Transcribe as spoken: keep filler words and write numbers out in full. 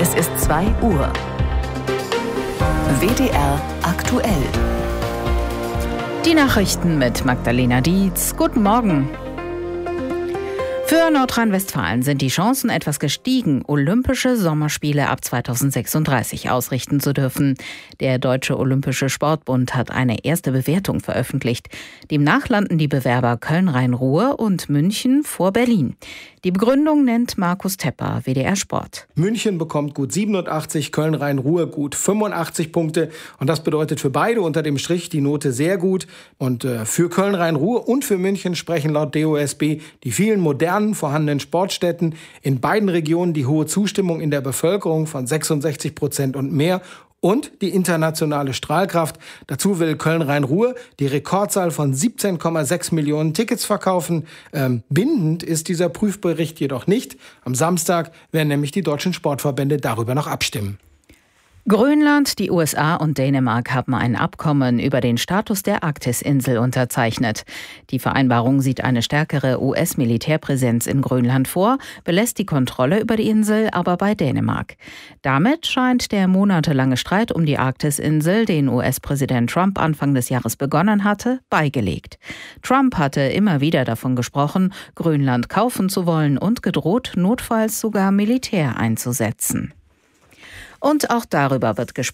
Es ist zwei Uhr. W D R aktuell. Die Nachrichten mit Magdalena Dietz. Guten Morgen. Für Nordrhein-Westfalen sind die Chancen etwas gestiegen, Olympische Sommerspiele ab zweitausendsechsunddreißig ausrichten zu dürfen. Der Deutsche Olympische Sportbund hat eine erste Bewertung veröffentlicht. Demnach landen die Bewerber Köln-Rhein-Ruhr und München vor Berlin. Die Begründung nennt Markus Tepper, W D R Sport. München bekommt gut siebenundachtzig, Köln-Rhein-Ruhr gut fünfundachtzig Punkte. Und das bedeutet für beide unter dem Strich die Note sehr gut. Und äh, für Köln-Rhein-Ruhr und für München sprechen laut D O S B die vielen modernen vorhandenen Sportstätten, in beiden Regionen die hohe Zustimmung in der Bevölkerung von sechsundsechzig Prozent und mehr und die internationale Strahlkraft. Dazu will Köln-Rhein-Ruhr die Rekordzahl von siebzehn Komma sechs Millionen Tickets verkaufen. Ähm, bindend ist dieser Prüfbericht jedoch nicht. Am Samstag werden nämlich die deutschen Sportverbände darüber noch abstimmen. Grönland, die U S A und Dänemark haben ein Abkommen über den Status der Arktisinsel unterzeichnet. Die Vereinbarung sieht eine stärkere U S-Militärpräsenz in Grönland vor, belässt die Kontrolle über die Insel aber bei Dänemark. Damit scheint der monatelange Streit um die Arktisinsel, den U S-Präsident Trump Anfang des Jahres begonnen hatte, beigelegt. Trump hatte immer wieder davon gesprochen, Grönland kaufen zu wollen und gedroht, notfalls sogar Militär einzusetzen. Und auch darüber wird gesprochen.